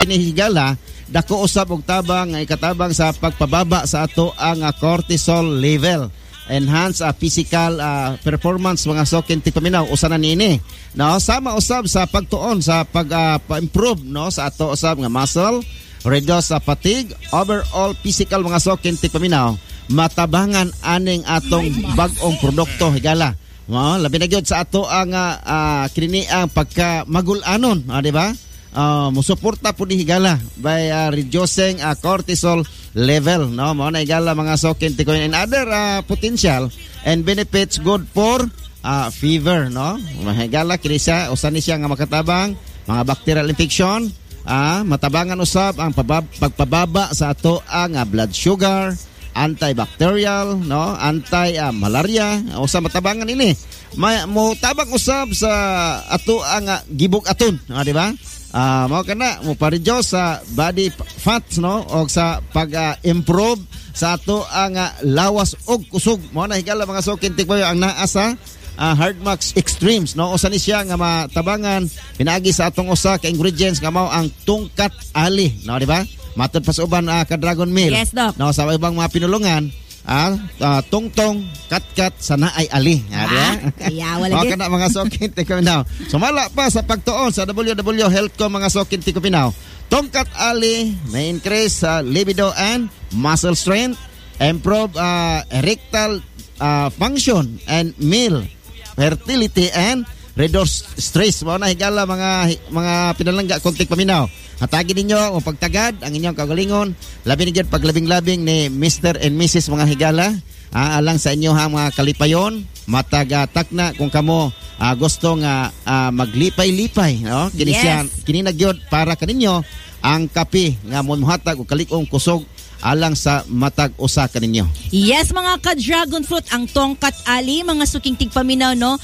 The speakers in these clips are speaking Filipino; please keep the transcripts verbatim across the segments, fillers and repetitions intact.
kini higala dako usab og tabang nga ikatabang sa pagpababa sa ato ang uh, cortisol level. Enhance uh, physical uh, performance mga sokin tipaminaw usa na niini no sama usab sa pagtuon sa pag uh, pa-improve no sa ato usab nga muscle, reduce sa uh, fatigue, overall physical mga sokin tipaminaw, matabangan aning atong bag-ong produkto higala no labi na gyud sa ato ang uh, uh, kini ang pagka magul-anon uh, di ba uh, musuporta pud ni higala by uh, reducing uh, cortisol level no mo na higala mga sokin tikoy and other uh, potential and benefits good for uh, fever no mahigala kini siya usa ni siya nga makatabang mga bacterial infection ah uh, matabangan usab ang pabab- pagpababa sa ato ang uh, blood sugar, antibacterial no anti uh, malaria usa matabangan ini may mo tabang usab sa ato ang uh, gibog aton ah, di ba ah uh, mao kana mo pa-reduce sa body fats no o sa pag-improve uh, sa ato ang uh, lawas og kusog mo na higala mga sokin tikbayo ang naa sa uh, Hardmax Extremes no usa ni siya nga matabangan pinaagi sa atong usa ka ingredients nga mao ang tungkat ali no di ba matod pa sa uban uh, ka Dragon Meal. Yes, Doc. No, sa ibang mga pinulungan, ah, uh, tungtong, katkat, sana ay ali. Ah, yeah, wala din. Kana mga sokin tikopinaw. Sumala pa sa pagtuon sa W W Health ko mga sokin tikopinaw. Tungkat ali may increase sa uh, libido and muscle strength, improve uh, erectile uh, function and male fertility and reduce stress. Mao na higala mga mga pinalangga kontik paminaw. Hatagin ninyo o pagtagad ang inyong kagalingon. Labi ni gyud paglabing-labing ni Mister and Missus mga higala. Ah, alang sa inyo ha mga kalipayon, matagatak na kung kamo ah, gusto nga ah, maglipay-lipay, no? Kini yes. siya kini na gyud para kaninyo ang kape nga muhatag og kalig-ong kusog alang sa matag usa kaninyo. Yes, mga ka-dragon fruit, ang tongkat ali, mga suking tigpaminaw, no?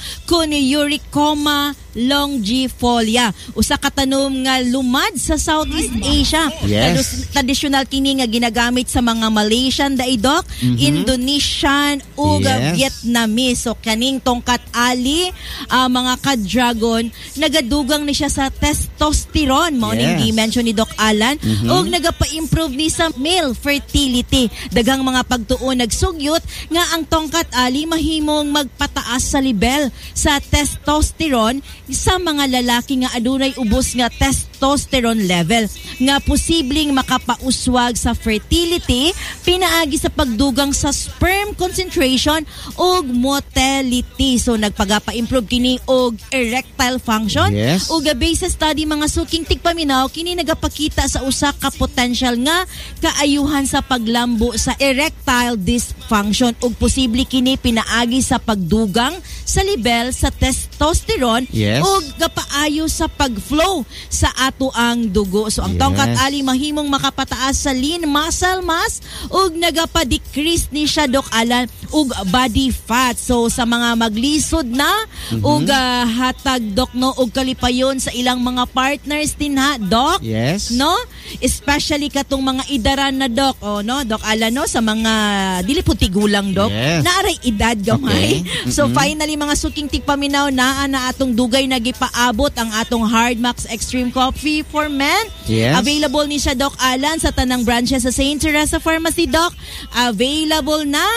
Coniuricoma longifolia. Usa ka tanom nga lumad sa Southeast Asia. Yes. Traditional kini nga ginagamit sa mga Malaysian daidok, mm-hmm. Indonesian ug yes. Vietnamese. So kaning tongkat ali, uh, mga ka-dragon, nagadugang ni siya sa testosterone, mao yes. ning gi-mention ni Doc Alan, mm-hmm. ug nagapa-improve ni sa male fertility. Daghang mga pagtuon nagsugyot nga ang tongkat ali mahimong magpataas sa level sa testosterone sa mga lalaki nga adunay ubos nga testosterone level nga posibleng makapauswag sa fertility pinaagi sa pagdugang sa sperm concentration ug motility. So nagpagapa-improve kini og erectile function yes. ug base sa study mga suking tigpaminaw kini nagapakita sa usa ka potential nga kaayuhan sa paglambo sa erectile dysfunction ug posible kini pinaagi sa pagdugang sa level sa testosterone yes. ug gapaayo sa pag-flow sa ato ang dugo. So ang yes. tongkat ali mahimong makapataas sa lean muscle mass ug nagapa-decrease ni siya Doc Alan ug body fat. So sa mga maglisod na mm-hmm. ug uh, hatag Doc no ug kalipayon sa ilang mga partners dinha Doc. Yes. No? Especially katong mga idaran na Doc oh no Doc Alan no sa mga dili puti gulang Doc. Yes. Naaray edad gamay. Okay. Mm-hmm. So finally mga suking tigpaminaw naa na atong dugay nagipaabot ang atong Hardmax Extreme Coffee for Men. Yes. Available ni siya Doc Alan sa tanang branches sa Saint Teresa Pharmacy Doc. Available na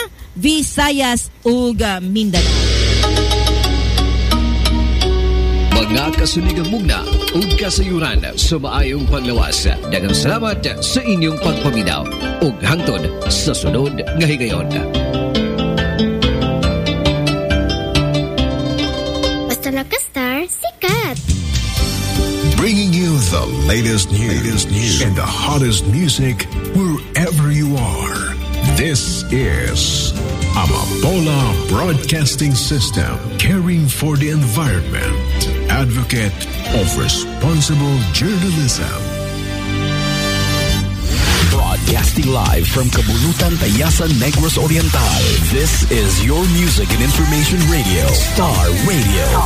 Visayas ug Mindanao. Mga kasuligang mugna ug kasayuran sa maayong paglawas. Daghang salamat sa inyong pagpaminaw ug hangtod sa sunod nga higayon. Basta naka-star, sikat! Bringing you the latest news, latest news and the hottest music wherever you are. This is Amapola Broadcasting System, caring for the environment, advocate of responsible journalism. Broadcasting live from Kabulutan, Tayasan, Negros Oriental. This is your music and information radio, Star Radio.